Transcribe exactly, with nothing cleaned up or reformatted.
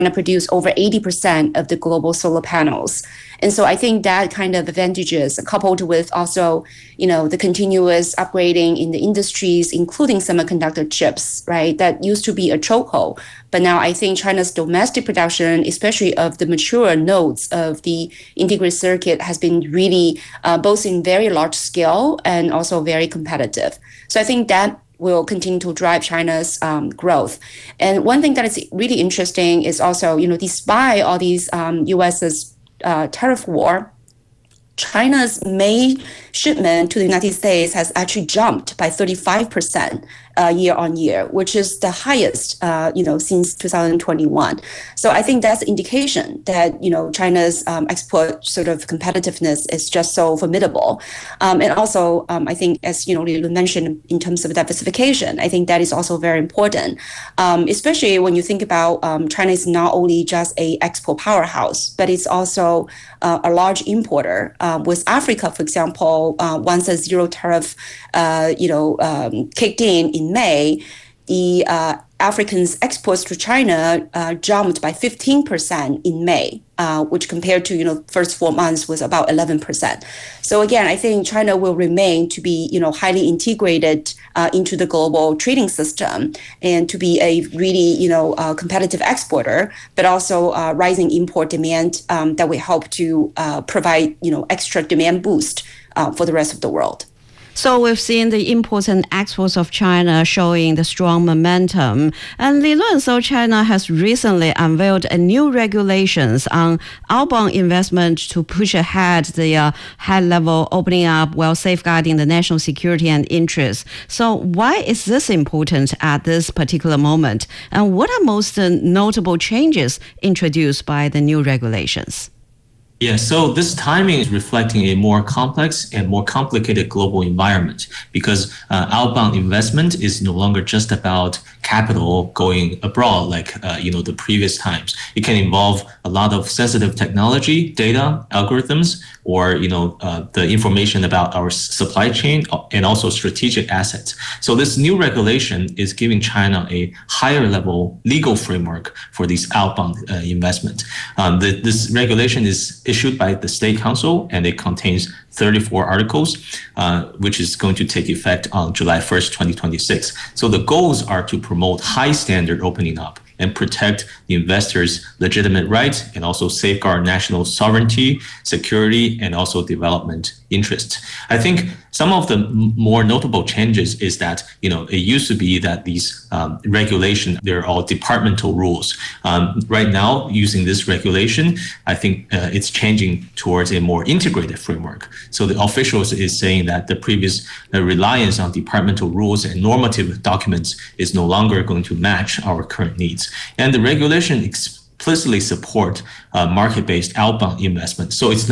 produce over eighty percent of the global solar panels. And so I think that kind of advantages, coupled with also, you know, the continuous upgrading in the industries, including semiconductor chips, right? That used to be a chokehold. But now I think China's domestic production, especially of the mature nodes of the integrated circuit, has been really uh, both in very large scale and also very competitive. So I think that will continue to drive China's um, growth. And one thing that is really interesting is also, you know, despite all these um, U S's uh, tariff war, China's May shipment to the United States has actually jumped by thirty-five percent uh, year on year, which is the highest, uh, you know, since two thousand twenty-one. So I think that's an indication that, you know, China's um, export sort of competitiveness is just so formidable. Um, and also, um, I think, as, you know, you mentioned in terms of diversification, I think that is also very important, um, especially when you think about um, China is not only just a export powerhouse, but it's also uh, a large importer. Uh, with Africa, for example, uh, once a zero tariff, uh, you know, um, kicked in in May, the uh, Africans' exports to China uh, jumped by fifteen percent in May, uh, which compared to, you know, first four months was about eleven percent. So again, I think China will remain to be, you know, highly integrated uh, into the global trading system and to be a really, you know, uh, competitive exporter, but also uh, rising import demand um, that will help to uh, provide, you know, extra demand boost uh, for the rest of the world. So we've seen the imports and exports of China showing the strong momentum. And Li Lun, so China has recently unveiled a new regulations on outbound investment to push ahead the uh, high-level opening up while safeguarding the national security and interests. So why is this important at this particular moment? And what are most uh, notable changes introduced by the new regulations? Yeah, so this timing is reflecting a more complex and more complicated global environment because uh, outbound investment is no longer just about capital going abroad like uh, you know the previous times. It can involve a lot of sensitive technology, data, algorithms, or you know uh, the information about our supply chain and also strategic assets. So this new regulation is giving China a higher level legal framework for these outbound uh, investment. Um, the, this regulation is issued by the State Council, and it contains thirty-four articles, uh, which is going to take effect on July first, twenty twenty-six. So the goals are to promote high standard opening up and protect the investors' legitimate rights and also safeguard national sovereignty, security, and also development interests. I think some of the m- more notable changes is that, you know, it used to be that these um, regulations, they're all departmental rules. Um, right now, using this regulation, I think uh, it's changing towards a more integrated framework. So the officials is saying that the previous uh, reliance on departmental rules and normative documents is no longer going to match our current needs. And the regulation explicitly support uh, market-based outbound investment. So it's not